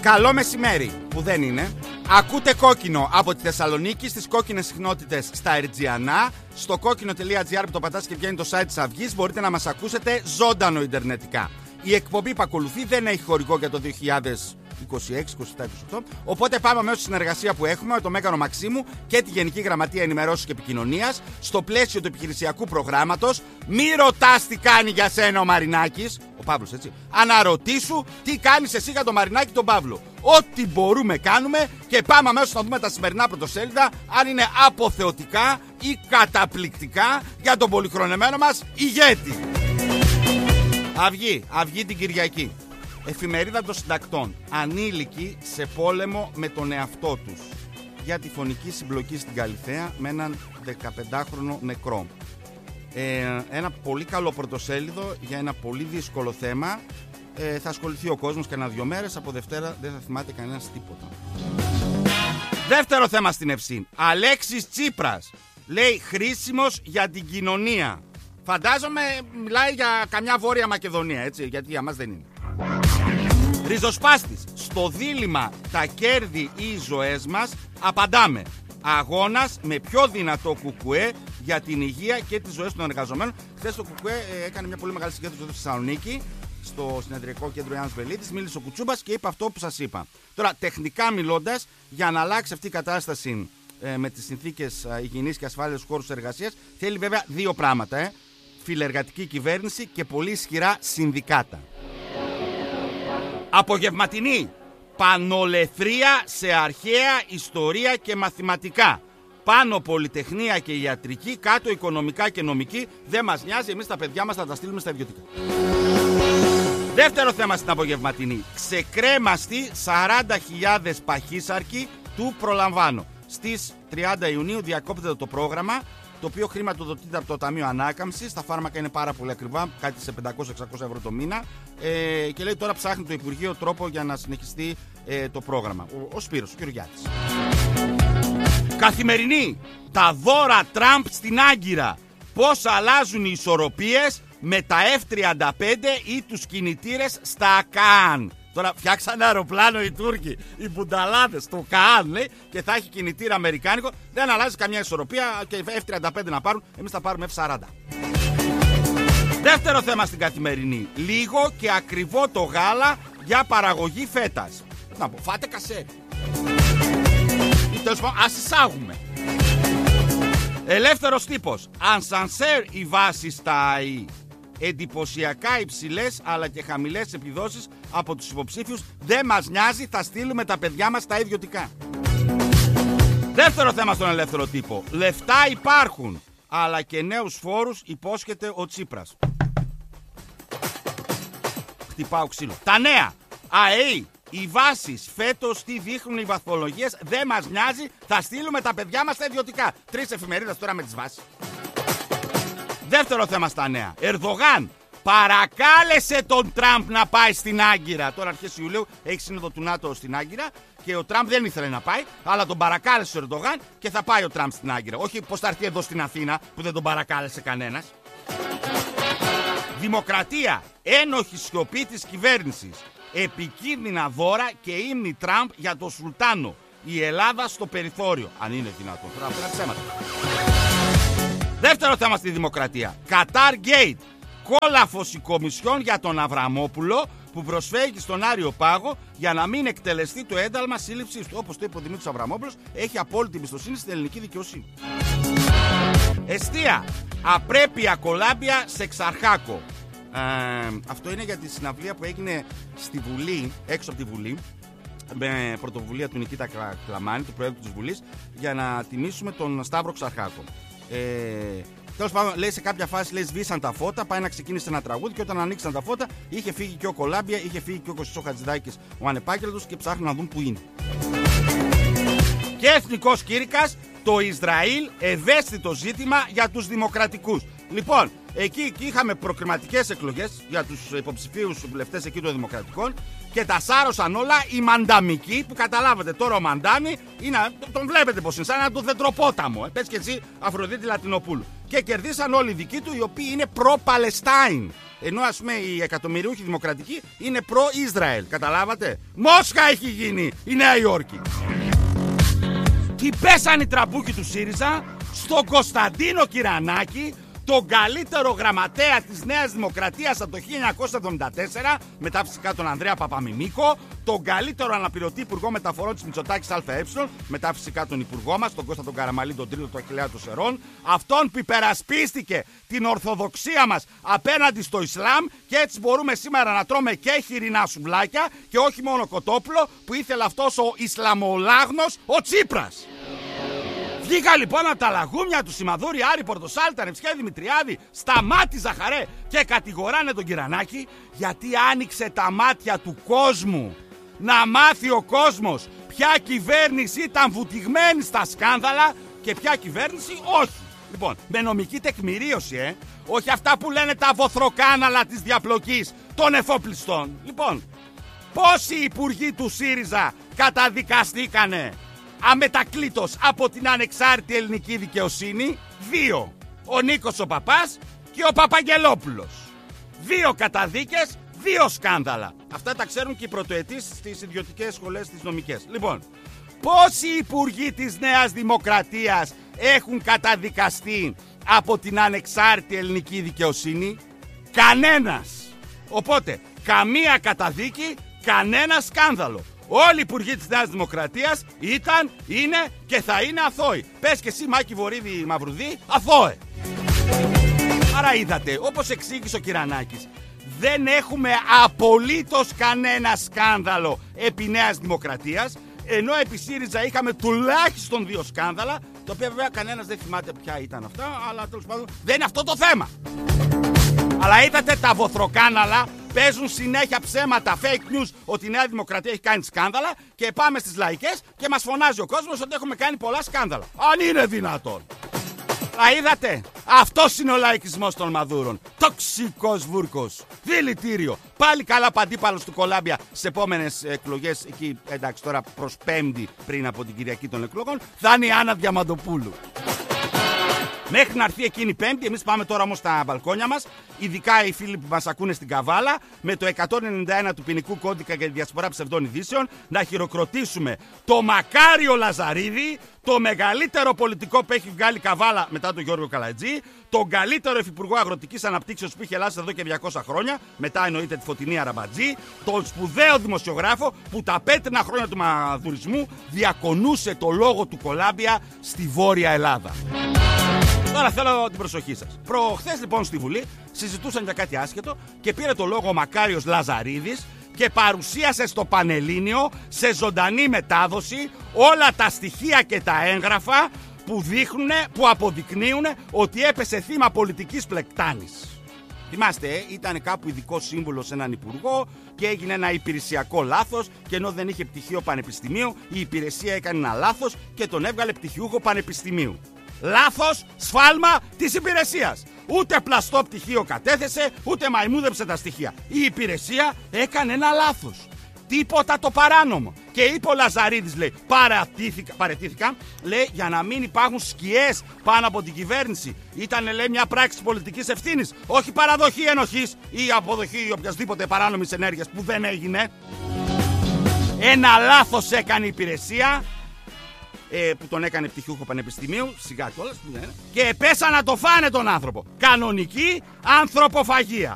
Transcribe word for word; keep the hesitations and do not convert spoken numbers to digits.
Καλό μεσημέρι, που δεν είναι. Ακούτε Κόκκινο από τη Θεσσαλονίκη στις κόκκινες συχνότητες στα Ερτζιανά. Στο κόκκινο τελεία τζι άρ που το πατάς και βγαίνει το site της Αυγής, μπορείτε να μας ακούσετε ζωντανό ιντερνετικά. Η εκπομπή που ακολουθεί δεν έχει χορηγό για το δύο χιλιάδες είκοσι έξι είκοσι επτά είκοσι οκτώ. Οπότε πάμε αμέσως στη συνεργασία που έχουμε με τον Μέγαρο Μαξίμου και τη Γενική Γραμματεία Ενημερώσεως και Επικοινωνίας στο πλαίσιο του επιχειρησιακού προγράμματος. Μη ρωτάς τι κάνει για σένα ο Μαρινάκης. Ο Παύλος, έτσι. Αναρωτήσου τι κάνεις εσύ για τον Μαρινάκη τον Παύλο. Ό,τι μπορούμε κάνουμε και πάμε αμέσως να δούμε τα σημερινά πρωτοσέλιδα αν είναι αποθεωτικά ή καταπληκτικά για τον πολυχρονεμένο μας ηγέτη. Αυγή, Αυγή την Κυριακή. Εφημερίδα των συντακτών. Ανήλικοι σε πόλεμο με τον εαυτό τους για τη φωνική συμπλοκή στην Καλιθέα με έναν δεκαπεντάχρονο νεκρό. Ε, ένα πολύ καλό πρωτοσέλιδο για ένα πολύ δύσκολο θέμα. Ε, θα ασχοληθεί ο κόσμος κανένα δυο μέρες. Από Δευτέρα δεν θα θυμάται κανένας τίποτα. Δεύτερο θέμα στην Ευσύν. Αλέξης Τσίπρας λέει χρήσιμος για την κοινωνία. Φαντάζομαι μιλάει για καμιά Βόρεια Μακεδονία, έτσι, γιατί για μας δεν είναι. Ριζοσπάστης. Στο δίλημμα τα κέρδη ή οι ζωές μας απαντάμε. Αγώνας με πιο δυνατό κουκουέ για την υγεία και τις ζωές των εργαζομένων. Χθες το κουκουέ ε, έκανε μια πολύ μεγάλη συγκέντρωση στη Θεσσαλονίκη, στο συνεδριακό κέντρο Ιάννης Βελίτης. Μίλησε ο Κουτσούμπας και είπε αυτό που σας είπα. Τώρα, τεχνικά μιλώντας, για να αλλάξει αυτή η κατάσταση ε, με τις συνθήκες ε, υγιεινής και ασφάλειας στους χώρους εργασίας, θέλει βέβαια δύο πράγματα. Ε. Φιλεργατική κυβέρνηση και πολύ ισχυρά συνδικάτα. Απογευματινή. Πανολεθρία σε αρχαία ιστορία και μαθηματικά. Πάνω πολυτεχνία και ιατρική, κάτω οικονομικά και νομική. Δεν μας νοιάζει, εμείς τα παιδιά μας θα τα στείλουμε στα ιδιωτικά. Δεύτερο θέμα στην απογευματινή. Ξεκρέμαστη σαράντα χιλιάδες παχύσαρκοι του προλαμβάνω. Στις τριάντα Ιουνίου διακόπτεται το πρόγραμμα, το οποίο χρηματοδοτείται από το Ταμείο Ανάκαμψης. Τα φάρμακα είναι πάρα πολύ ακριβά, κάτι σε πεντακόσια με εξακόσια ευρώ το μήνα. Ε, και λέει τώρα ψάχνει το Υπουργείο τρόπο για να συνεχιστεί ε, το πρόγραμμα. Ο, ο Σπύρος, ο κ. Γιάννης. Καθημερινή. Τα δώρα Τραμπ στην Άγκυρα. Πώς αλλάζουν οι ισορροπίες με τα εφ τριάντα πέντε ή τους κινητήρες στα ΚΑΑΝ. Τώρα φτιάξανε αεροπλάνο οι Τούρκοι, οι μπουνταλάδες, το ΚΑΑΝ λέει, και θα έχει κινητήρα αμερικάνικο. Δεν αλλάζει καμιά ισορροπία και εφ τριάντα πέντε να πάρουν, εμείς θα πάρουμε εφ σαράντα. Δεύτερο θέμα στην Καθημερινή. Λίγο και ακριβό το γάλα για παραγωγή φέτας. Να πω, φάτε κασέ. Ή τέλος πάντων, ας εισάγουμε. Ελεύθερος τύπος. Ανσανσέρ η βάση στα ΑΕΗ. Εντυπωσιακά υψηλές αλλά και χαμηλές επιδόσεις από τους υποψήφιους. Δεν μας νοιάζει, θα στείλουμε τα παιδιά μας στα ιδιωτικά. Δεύτερο θέμα στον ελεύθερο τύπο. Λεφτά υπάρχουν, αλλά και νέους φόρους υπόσχεται ο Τσίπρας. Χτυπάω ξύλο. Τα νέα. ΑΕΗ. Οι βάσεις φέτος τι δείχνουν οι βαθμολογίες, δεν μας νοιάζει, θα στείλουμε τα παιδιά μας στα ιδιωτικά. Τρεις εφημερίδες τώρα με τις βάσεις. Δεύτερο θέμα στα νέα. Ερδογάν παρακάλεσε τον Τραμπ να πάει στην Άγκυρα. Τώρα αρχές Ιουλίου έχει σύνοδο του ΝΑΤΟ στην Άγκυρα και ο Τραμπ δεν ήθελε να πάει, αλλά τον παρακάλεσε ο Ερδογάν και θα πάει ο Τραμπ στην Άγκυρα. Όχι πως θα έρθει εδώ στην Αθήνα που δεν τον παρακάλεσε κανένας. Δημοκρατία. Ένοχη σιωπή της κυβέρνησης. Επικίνδυνα δώρα και ύμνη Τραμπ για το Σουλτάνο. Η Ελλάδα στο περιθώριο. Αν είναι δυνατόν. Τώρα αυτά είναι ψέματα. Δεύτερο θέμα στη Δημοκρατία. Κατάρ Γκέιτ. Κόλαφος η Κομισιόν για τον Αβραμόπουλο που προσφέρει στον Άριο Πάγο για να μην εκτελεστεί το ένταλμα σύλληψης του. Όπως το είπε ο Δημήτρης Αβραμόπουλος, έχει απόλυτη εμπιστοσύνη στην ελληνική δικαιοσύνη. Εστία. Απρέπεια κολάμπια σε Ξαρχάκο. Ε, αυτό είναι για τη συναυλία που έγινε στη Βουλή, έξω από τη Βουλή, με πρωτοβουλία του Νικήτα Κλαμάνη, του Προέδρου της Βουλής, για να τιμήσουμε τον Σταύρο Ξαρχάκο. Ε, τέλος πάντων, λέει σε κάποια φάση, λέει, σβήσαν τα φώτα, πάει να ξεκίνησε ένα τραγούδι και όταν ανοίξαν τα φώτα είχε φύγει και ο Κολάμπια, είχε φύγει και ο Κωστής ο Χατζηδάκης, ο Ανεπάγγελτος και ψάχνουν να δουν που είναι. Και εθνικός κήρυκας, το Ισραήλ, ευαίσθητο ζήτημα για τους δημοκρατικούς. Λοιπόν, εκεί, εκεί είχαμε προκριματικές εκλογές για τους υποψηφίους βουλευτές εκεί των δημοκρατικών και τα σάρωσαν όλα οι μανταμικοί που καταλάβατε τώρα ο Μαντάμι είναι, τον βλέπετε πως είναι σαν ένα του δεντροπόταμο, ε, πες και εσύ Αφροδίτη Λατινοπούλου. Και κερδίσαν όλοι οι δικοί του οι οποίοι είναι προ-Παλαιστάιν. Ενώ ας πούμε οι εκατομμυριούχοι δημοκρατικοί είναι προ-Ισραήλ. Καταλάβατε? Μόσχα έχει γίνει η Νέα Υόρκη. Τι πέσαν οι τραμπούκοι του ΣΥΡΙΖΑ στον Κωνσταντίνο Κυρανάκη, τον καλύτερο γραμματέα της Νέας Δημοκρατίας από το χίλια εννιακόσια εβδομήντα τέσσερα, μετά φυσικά τον Ανδρέα Παπαμιμίκο, τον καλύτερο αναπληρωτή υπουργό μεταφορών της Μητσοτάκης ΑΕ, μετά φυσικά τον υπουργό μας, τον Κώστα τον Καραμαλή, τον τρίτο του Αχιλλέα των Σερών, αυτόν που υπερασπίστηκε την ορθοδοξία μας απέναντι στο Ισλάμ, και έτσι μπορούμε σήμερα να τρώμε και χοιρινά σουβλάκια και όχι μόνο κοτόπουλο που ήθελε αυτός ο Ισλαμολάγνος ο Τσίπρας. Βγήκα λοιπόν από τα λαγούμια του Σιμαδούρη, Άρη Πορτοσάλτα, Νεψιέ Δημητριάδη, Σταμάτη Ζαχαρέ και κατηγοράνε τον Κυρανάκη γιατί άνοιξε τα μάτια του κόσμου. Να μάθει ο κόσμος ποια κυβέρνηση ήταν βουτυγμένη στα σκάνδαλα και ποια κυβέρνηση όχι. Λοιπόν, με νομική τεκμηρίωση, ε, όχι αυτά που λένε τα βοθροκάναλα της διαπλοκής των εφοπλιστών. Λοιπόν, πόσοι υπουργοί του ΣΥΡΙΖΑ καταδικαστήκανε αμετακλήτως από την ανεξάρτητη ελληνική δικαιοσύνη? Δύο. Ο Νίκος ο Παπάς και ο Παπαγγελόπουλος. Δύο καταδίκες, δύο σκάνδαλα. Αυτά τα ξέρουν και οι πρωτοετής στις ιδιωτικές σχολές τις νομικές. Λοιπόν, πόσοι υπουργοί της Νέας Δημοκρατίας έχουν καταδικαστεί από την ανεξάρτητη ελληνική δικαιοσύνη? Κανένας. Οπότε, καμία καταδίκη, κανένα σκάνδαλο. Όλοι οι υπουργοί της Νέας Δημοκρατίας ήταν, είναι και θα είναι αθώοι. Πες και εσύ, Μάκη Βορίδη Μαυρουδή, αθώε. Άρα είδατε, όπως εξήγησε ο Κυρανάκης, δεν έχουμε απολύτως κανένα σκάνδαλο επί Νέας Δημοκρατίας, ενώ επί ΣΥΡΙΖΑ είχαμε τουλάχιστον δύο σκάνδαλα, τα οποία βέβαια κανένας δεν θυμάται ποια ήταν αυτά, αλλά τέλος πάντων δεν είναι αυτό το θέμα. Αλλά είδατε, τα βοθροκάναλα παίζουν συνέχεια ψέματα, fake news, ότι η Νέα Δημοκρατία έχει κάνει σκάνδαλα, και πάμε στις λαϊκές και μας φωνάζει ο κόσμος ότι έχουμε κάνει πολλά σκάνδαλα. Αν είναι δυνατόν. Α, είδατε, αυτός είναι ο λαϊκισμός των Μαδούρων. Τοξικός βούρκος, δηλητήριο. Πάλι καλά παντίπαλος του Κολάμπια στις επόμενες εκλογές, εκεί εντάξει τώρα προς Πέμπτη πριν από την Κυριακή των εκλογών, θα είναι η Άννα Διαμαντοπούλου. Μέχρι να έρθει εκείνη η Πέμπτη, εμείς πάμε τώρα όμως στα μπαλκόνια μας, ειδικά οι φίλοι που μας ακούνε στην Καβάλα, με το εκατόν ενενήντα ένα του ποινικού κώδικα για τη διασπορά ψευδών ειδήσεων, να χειροκροτήσουμε το Μακάριο Λαζαρίδη, το μεγαλύτερο πολιτικό που έχει βγάλει Καβάλα μετά τον Γιώργο Καλατζή, τον καλύτερο υφυπουργό αγροτικής αναπτύξεως που είχε Ελλάδα εδώ και διακόσια χρόνια, μετά εννοείται τη Φωτεινή Αραμπατζή, τον σπουδαίο δημοσιογράφο που τα πέτρινα χρόνια του μαδουρισμού διακονούσε το λόγο του Κολάμπια στη Βόρεια Ελλάδα. Τώρα θέλω την προσοχή σας. Προχθές λοιπόν στη Βουλή συζητούσαν για κάτι άσχετο και πήρε το λόγο ο Μακάριος Λαζαρίδης και παρουσίασε στο Πανελλήνιο σε ζωντανή μετάδοση όλα τα στοιχεία και τα έγγραφα που δείχνουν, που αποδεικνύουν ότι έπεσε θύμα πολιτικής πλεκτάνης. Θυμάστε, ε, ήταν κάπου ειδικό σύμβουλο σε έναν υπουργό και έγινε ένα υπηρεσιακό λάθος, και ενώ δεν είχε πτυχίο πανεπιστημίου, η υπηρεσία έκανε ένα λάθος και τον έβγαλε πτυχιούχο πανεπιστημίου. Λάθος, σφάλμα της υπηρεσίας. Ούτε πλαστό πτυχίο κατέθεσε, ούτε μαϊμούδεψε τα στοιχεία. Η υπηρεσία έκανε ένα λάθος. Τίποτα το παράνομο. Και είπε ο Λαζαρίδης, λέει, παρατήθηκα, παρετήθηκα, λέει, για να μην υπάρχουν σκιές πάνω από την κυβέρνηση. Ήταν, λέει, μια πράξη πολιτικής ευθύνης, όχι παραδοχή ενοχής ή αποδοχή οποιασδήποτε παράνομης ενέργειας που δεν έγινε. Ένα λάθος έκανε η υπηρεσία, Ε, που τον έκανε πτυχιούχο πανεπιστημίου, σιγά κιόλας, ναι, και πέσα να το φάνε τον άνθρωπο. Κανονική ανθρωποφαγία.